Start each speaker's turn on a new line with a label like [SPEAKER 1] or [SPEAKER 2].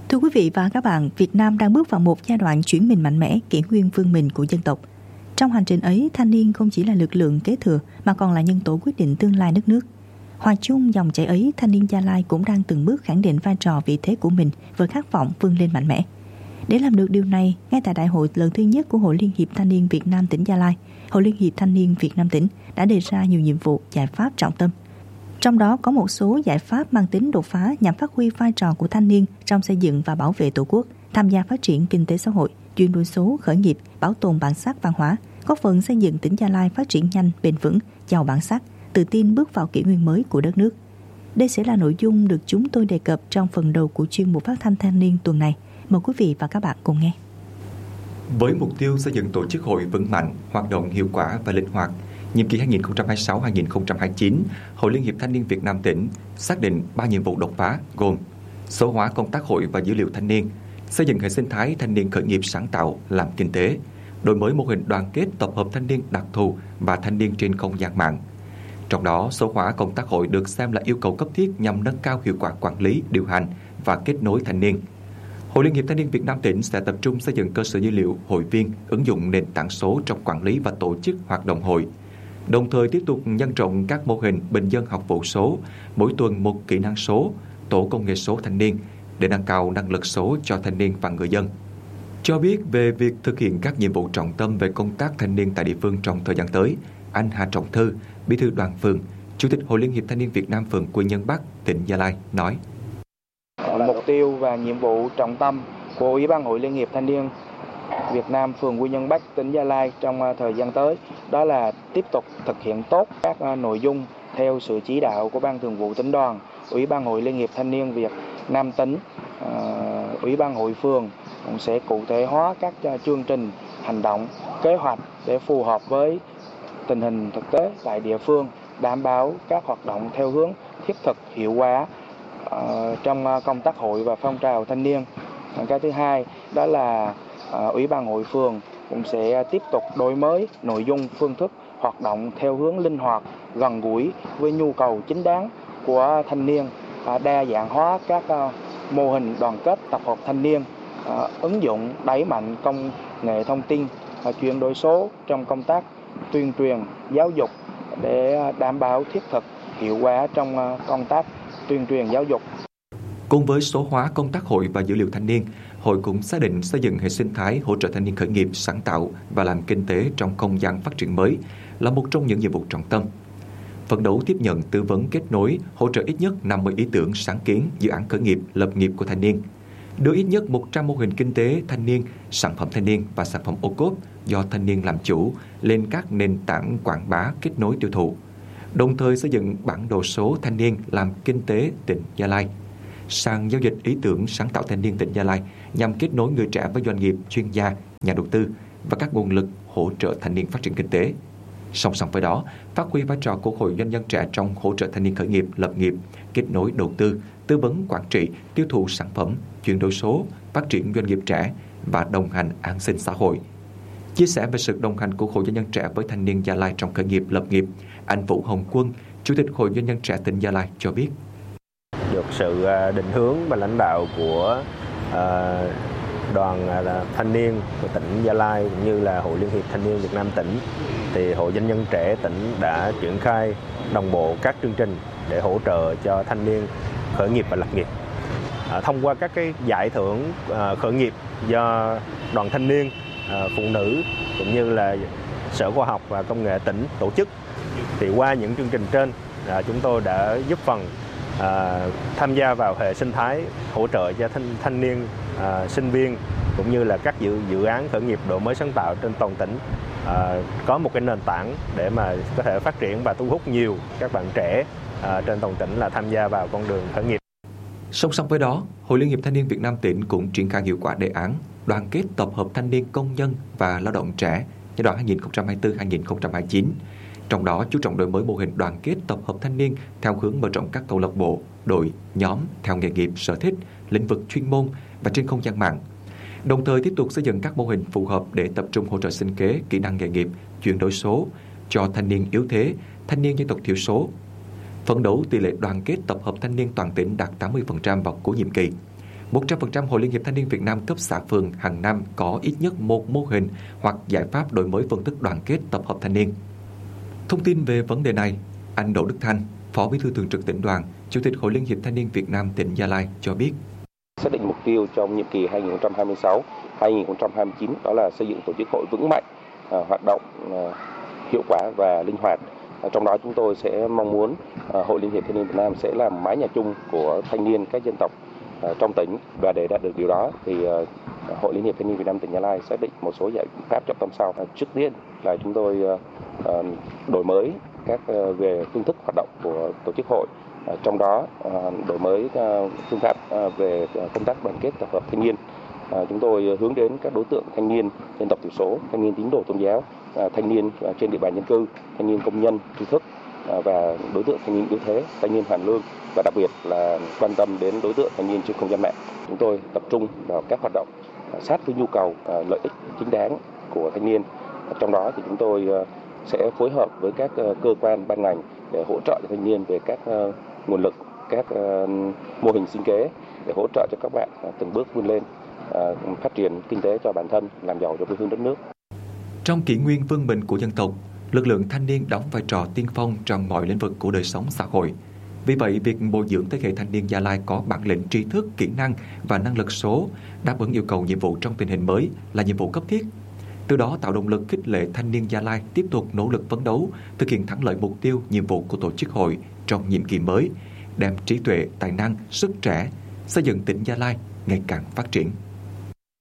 [SPEAKER 1] Thưa quý vị và các bạn, Việt Nam đang bước vào một giai đoạn chuyển mình mạnh mẽ, kỷ nguyên vươn mình của dân tộc. Trong hành trình ấy, thanh niên không chỉ là lực lượng kế thừa mà còn là nhân tố quyết định tương lai đất nước. Hòa chung dòng chảy ấy, thanh niên Gia Lai cũng đang từng bước khẳng định vai trò vị thế của mình với khát vọng vươn lên mạnh mẽ. Để làm được điều này, ngay tại đại hội lần thứ nhất của Hội Liên hiệp Thanh niên Việt Nam tỉnh Gia Lai, Hội Liên hiệp Thanh niên Việt Nam tỉnh đã đề ra nhiều nhiệm vụ, giải pháp trọng tâm. Trong đó có một số giải pháp mang tính đột phá nhằm phát huy vai trò của thanh niên trong xây dựng và bảo vệ Tổ quốc, tham gia phát triển kinh tế xã hội, chuyển đổi số, khởi nghiệp, bảo tồn bản sắc văn hóa, góp phần xây dựng tỉnh Gia Lai phát triển nhanh, bền vững, giàu bản sắc, tự tin bước vào kỷ nguyên mới của đất nước. Đây sẽ là nội dung được chúng tôi đề cập trong phần đầu của chuyên mục phát thanh thanh niên tuần này. Mời quý vị và các bạn cùng nghe.
[SPEAKER 2] Với mục tiêu xây dựng tổ chức hội vững mạnh, hoạt động hiệu quả và linh hoạt, nhiệm kỳ 2026-2029, Hội Liên hiệp Thanh niên Việt Nam tỉnh xác định 3 nhiệm vụ đột phá gồm số hóa công tác hội và dữ liệu thanh niên, xây dựng hệ sinh thái thanh niên khởi nghiệp sáng tạo, làm kinh tế, đổi mới mô hình đoàn kết tập hợp thanh niên đặc thù và thanh niên trên không gian mạng. Trong đó, số hóa công tác hội được xem là yêu cầu cấp thiết nhằm nâng cao hiệu quả quản lý, điều hành và kết nối thanh niên. Hội Liên hiệp Thanh niên Việt Nam tỉnh sẽ tập trung xây dựng cơ sở dữ liệu hội viên, ứng dụng nền tảng số trong quản lý và tổ chức hoạt động hội. Đồng thời tiếp tục nhân rộng các mô hình bình dân học vụ số, mỗi tuần một kỹ năng số, tổ công nghệ số thanh niên để nâng cao năng lực số cho thanh niên và người dân. Cho biết về việc thực hiện các nhiệm vụ trọng tâm về công tác thanh niên tại địa phương trong thời gian tới, anh Hà Trọng Thư, Bí thư đoàn phường, Chủ tịch Hội Liên hiệp Thanh niên Việt Nam phường Quy Nhơn Bắc, tỉnh Gia Lai nói:
[SPEAKER 3] Mục tiêu và nhiệm vụ trọng tâm của Ủy ban Hội Liên hiệp Thanh niên Việt Nam phường Quy Nhơn Bắc, tỉnh Gia Lai trong thời gian tới đó là tiếp tục thực hiện tốt các nội dung theo sự chỉ đạo của Ban Thường vụ Tỉnh đoàn, Ủy ban Hội Liên hiệp Thanh niên Việt Nam tỉnh, Ủy ban Hội phường cũng sẽ cụ thể hóa các chương trình hành động, kế hoạch để phù hợp với tình hình thực tế tại địa phương, đảm bảo các hoạt động theo hướng thiết thực, hiệu quả trong công tác hội và phong trào thanh niên. Cái thứ hai đó là Ủy ban Hội phường cũng sẽ tiếp tục đổi mới nội dung, phương thức hoạt động theo hướng linh hoạt, gần gũi với nhu cầu chính đáng của thanh niên, đa dạng hóa các mô hình đoàn kết tập hợp thanh niên, ứng dụng đẩy mạnh công nghệ thông tin, chuyển đổi số trong công tác tuyên truyền, giáo dục để đảm bảo thiết thực, hiệu quả trong công tác tuyên truyền giáo dục.
[SPEAKER 2] Cùng với số hóa công tác hội và dữ liệu thanh niên, hội cũng xác định xây dựng hệ sinh thái hỗ trợ thanh niên khởi nghiệp, sáng tạo và làm kinh tế trong không gian phát triển mới là một trong những nhiệm vụ trọng tâm. Phấn đấu tiếp nhận, tư vấn, kết nối, hỗ trợ ít nhất 50 ý tưởng, sáng kiến, dự án khởi nghiệp, lập nghiệp của thanh niên, đưa ít nhất 100 mô hình kinh tế thanh niên, sản phẩm thanh niên và sản phẩm ô cốp do thanh niên làm chủ lên các nền tảng quảng bá, kết nối tiêu thụ. Đồng thời xây dựng bản đồ số thanh niên làm kinh tế tỉnh Gia Lai, sàn giao dịch ý tưởng sáng tạo thanh niên tỉnh Gia Lai nhằm kết nối người trẻ với doanh nghiệp, chuyên gia, nhà đầu tư và các nguồn lực hỗ trợ thanh niên phát triển kinh tế. Song song với đó, phát huy vai trò của Hội Doanh nhân trẻ trong hỗ trợ thanh niên khởi nghiệp, lập nghiệp, kết nối đầu tư, tư vấn quản trị, tiêu thụ sản phẩm, chuyển đổi số, phát triển doanh nghiệp trẻ và đồng hành an sinh xã hội. Chia sẻ về sự đồng hành của Hội Doanh nhân trẻ với thanh niên Gia Lai trong khởi nghiệp, lập nghiệp, anh Vũ Hồng Quân, Chủ tịch Hội Doanh nhân trẻ tỉnh Gia Lai cho biết:
[SPEAKER 4] được sự định hướng và lãnh đạo của đoàn thanh niên của tỉnh Gia Lai cũng như là Hội Liên hiệp Thanh niên Việt Nam tỉnh, thì Hội Doanh nhân trẻ tỉnh đã triển khai đồng bộ các chương trình để hỗ trợ cho thanh niên khởi nghiệp và lập nghiệp. Thông qua các cái giải thưởng khởi nghiệp do đoàn thanh niên, phụ nữ cũng như là Sở Khoa học và Công nghệ tỉnh tổ chức, thì qua những chương trình trên chúng tôi đã giúp phần tham gia vào hệ sinh thái hỗ trợ cho thanh niên, sinh viên cũng như là các dự án khởi nghiệp đổi mới sáng tạo trên toàn tỉnh có một cái nền tảng để mà có thể phát triển và thu hút nhiều các bạn trẻ trên toàn tỉnh là tham gia vào con đường khởi nghiệp.
[SPEAKER 2] Song song với đó, Hội Liên hiệp Thanh niên Việt Nam tỉnh cũng triển khai hiệu quả đề án đoàn kết tập hợp thanh niên công nhân và lao động trẻ giai đoạn 2024-2029. Trong đó chú trọng đổi mới mô hình đoàn kết tập hợp thanh niên theo hướng mở rộng các câu lạc bộ, đội, nhóm theo nghề nghiệp, sở thích, lĩnh vực chuyên môn và trên không gian mạng. Đồng thời tiếp tục xây dựng các mô hình phù hợp để tập trung hỗ trợ sinh kế, kỹ năng nghề nghiệp, chuyển đổi số cho thanh niên yếu thế, thanh niên dân tộc thiểu số. Phấn đấu tỷ lệ đoàn kết tập hợp thanh niên toàn tỉnh đạt 80% vào cuối nhiệm kỳ. 100% Hội Liên hiệp Thanh niên Việt Nam cấp xã phường hàng năm có ít nhất một mô hình hoặc giải pháp đổi mới phương thức đoàn kết tập hợp thanh niên. Thông tin về vấn đề này, anh Đỗ Đức Thanh, Phó Bí thư Thường trực Tỉnh đoàn, Chủ tịch Hội Liên hiệp Thanh niên Việt Nam tỉnh Gia Lai cho biết.
[SPEAKER 5] Xác định mục tiêu trong nhiệm kỳ 2026-2029 đó là xây dựng tổ chức hội vững mạnh, hoạt động hiệu quả và linh hoạt. Trong đó chúng tôi sẽ mong muốn Hội Liên hiệp Thanh niên Việt Nam sẽ làm mái nhà chung của thanh niên các dân tộc trong tỉnh, và để đạt được điều đó thì Hội Liên hiệp Thanh niên Việt Nam tỉnh Gia Lai xác định một số giải pháp trọng tâm sau. Trước tiên là chúng tôi đổi mới các về phương thức hoạt động của tổ chức hội, trong đó đổi mới phương pháp về công tác đoàn kết tập hợp thanh niên. Chúng tôi hướng đến các đối tượng thanh niên dân tộc thiểu số, thanh niên tín đồ tôn giáo, thanh niên trên địa bàn dân cư, thanh niên công nhân, trí thức và đối tượng thanh niên yếu thế, thanh niên hoàn lương, và đặc biệt là quan tâm đến đối tượng thanh niên trên không gian mạng. Chúng tôi tập trung vào các hoạt động sát với nhu cầu, lợi ích chính đáng của thanh niên. Trong đó thì chúng tôi sẽ phối hợp với các cơ quan ban ngành để hỗ trợ cho thanh niên về các nguồn lực, các mô hình sinh kế để hỗ trợ cho các bạn từng bước vươn lên, phát triển kinh tế cho bản thân, làm giàu cho quê hương đất nước.
[SPEAKER 2] Trong kỷ nguyên vươn mình của dân tộc, lực lượng thanh niên đóng vai trò tiên phong trong mọi lĩnh vực của đời sống xã hội. Vì vậy, việc bồi dưỡng thế hệ thanh niên Gia Lai có bản lĩnh, trí thức, kỹ năng và năng lực số đáp ứng yêu cầu nhiệm vụ trong tình hình mới là nhiệm vụ cấp thiết. Từ đó tạo động lực khích lệ thanh niên Gia Lai tiếp tục nỗ lực phấn đấu, thực hiện thắng lợi mục tiêu, nhiệm vụ của tổ chức hội trong nhiệm kỳ mới, đem trí tuệ, tài năng, sức trẻ xây dựng tỉnh Gia Lai ngày càng phát triển.